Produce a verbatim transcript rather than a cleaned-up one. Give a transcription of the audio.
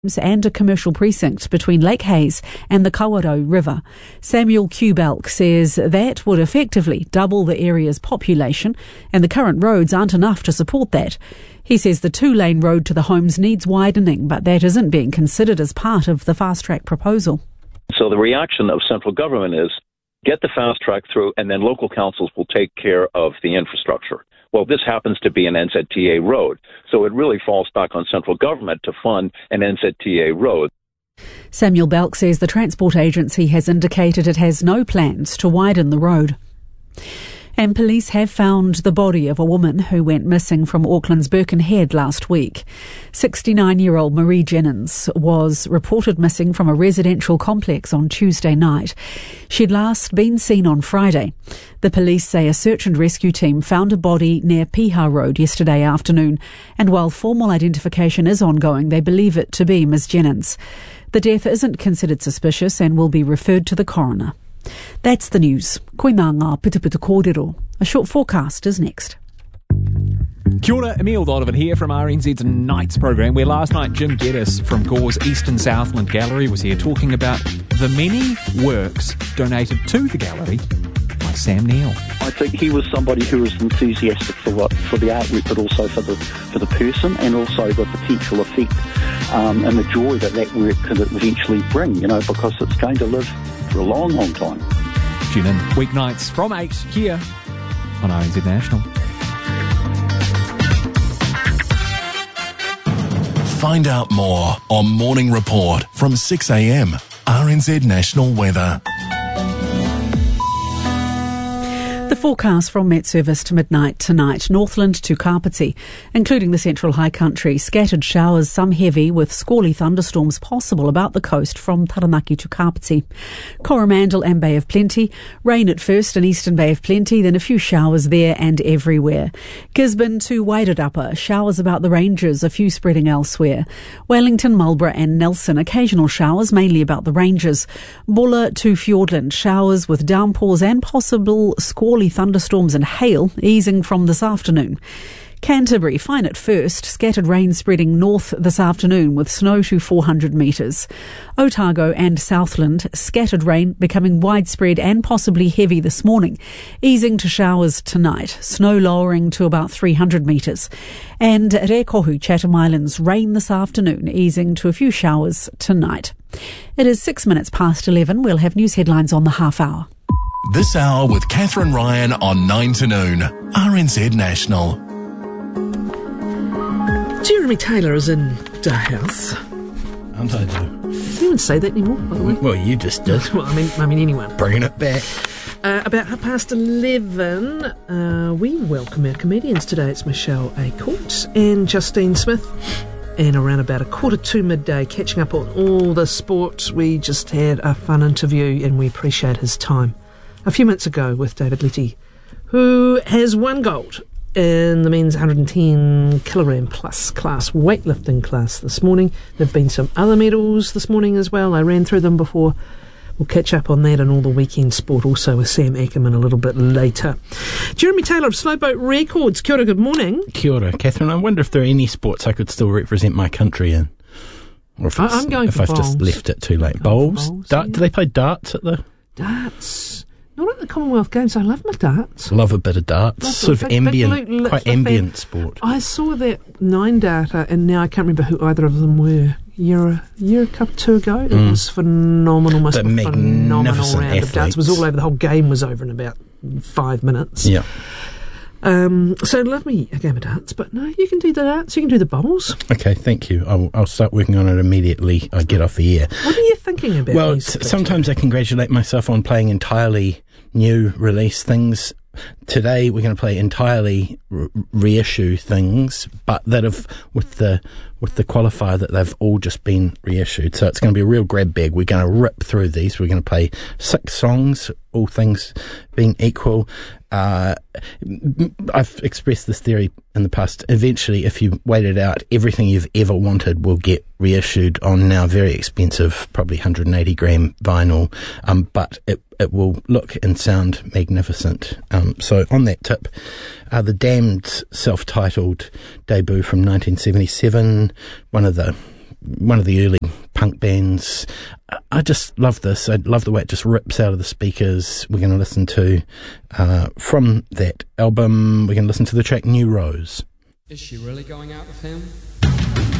and a commercial precinct between Lake Hayes and the Kawarau River. Samuel Q. Belk says that would effectively double the area's population, and the current roads aren't enough to support that. He says the two-lane road to the homes needs widening, but that isn't being considered as part of the fast-track proposal. So the reaction of central government is, get the fast track through, and then local councils will take care of the infrastructure. Well, this happens to be an N Z T A road, so it really falls back on central government to fund an N Z T A road. Samuel Belk says the Transport Agency has indicated it has no plans to widen the road. And police have found the body of a woman who went missing from Auckland's Birkenhead last week. sixty-nine-year-old Marie Jennings was reported missing from a residential complex on Tuesday night. She'd last been seen on Friday. The police say a search and rescue team found a body near Piha Road yesterday afternoon, and while formal identification is ongoing, they believe it to be Miss Jennings. The death isn't considered suspicious and will be referred to the coroner. That's the news. Koe mā ngā pitupitu kōrero. A short forecast is next. Kia ora, Emile Donovan here from R N Z's Nights programme, where last night Jim Geddes from Gore's Eastern Southland Gallery was here talking about the many works donated to the gallery by Sam Neill. I think he was somebody who was enthusiastic for what, for the artwork, but also for the for the person, and also the potential effect um, and the joy that that work could eventually bring, you know, because it's going to live for a long, long time. Tune in weeknights from eight here on R N Z National. Find out more on Morning Report from six a.m. R N Z National Weather. The forecast from Met Service to midnight tonight. Northland to Kapiti, including the central high country. Scattered showers, some heavy, with squally thunderstorms possible about the coast from Taranaki to Kapiti. Coromandel and Bay of Plenty. Rain at first in Eastern Bay of Plenty, then a few showers there and everywhere. Gisborne to Wairarapa. Showers about the ranges, a few spreading elsewhere. Wellington, Marlborough and Nelson. Occasional showers, mainly about the ranges. Bulla to Fiordland. Showers with downpours and possible squally thunderstorms and hail easing from this afternoon. Canterbury, fine at first, scattered rain spreading north this afternoon with snow to four hundred metres. Otago and Southland, scattered rain becoming widespread and possibly heavy this morning, easing to showers tonight, snow lowering to about three hundred metres. And Rekohu, Chatham Islands, rain this afternoon, easing to a few showers tonight. It is six minutes past eleven. We'll have news headlines on the half hour. This hour with Catherine Ryan on nine to noon, R N Z National. Jeremy Taylor is in the house. Aren't I, Joe? You wouldn't say that anymore, by the way. Well, you just did. Well, I mean, I mean anyone. Bringing it back. Uh, about half past eleven, uh, we welcome our comedians today. It's Michelle Acourt and Justine Smith. And around about a quarter to midday, catching up on all the sport. We just had a fun interview and we appreciate his time a few minutes ago with David Letty, who has won gold in the men's one hundred ten kilogram plus class, weightlifting class this morning. There have been some other medals this morning as well. I ran through them before. We'll catch up on that and all the weekend sport also with Sam Ackerman a little bit later. Jeremy Taylor of Slowboat Records. Kia ora, good morning. Kia ora, Catherine. I wonder if there are any sports I could still represent my country in. Or if, I'm going if for I've bowls. just left it too late. Bowls? Bowls Dart, yeah. Do they play darts at the... Darts. Not at the Commonwealth Games. I love my darts. Love a bit of darts. Love sort of big, ambient, big, quite big, ambient big. sport. I saw that nine darter and now I can't remember who either of them were. Year, year, a couple two ago. It Mm. was phenomenal. Must The be a phenomenal magnificent round of darts. It was athletes. all over. The whole game was over in about five minutes. Yeah. Um, so love me a game of darts, but no, you can do the darts. You can do the bowls. Okay, thank you. I'll, I'll start working on it immediately I get off the air. What are you thinking about? Well, these t- sometimes I congratulate myself on playing entirely new release things. Today we're going to play entirely re- reissue things, but that have with the with the qualifier that they've all just been reissued. So it's going to be a real grab bag. We're going to rip through these. We're going to play six songs, all things being equal. Uh, I've expressed this theory in the past. Eventually, if you wait it out, everything you've ever wanted will get reissued on now very expensive, probably one hundred eighty gram vinyl, um, but it, it will look and sound magnificent. Um, so on that tip, uh, The Damned's self-titled debut from nineteen seventy-seven, one of the one of the early punk bands. I just love this. I love the way it just rips out of the speakers. We're going to listen to, uh, from that album, we're going to listen to the track New Rose. Is she really going out with him?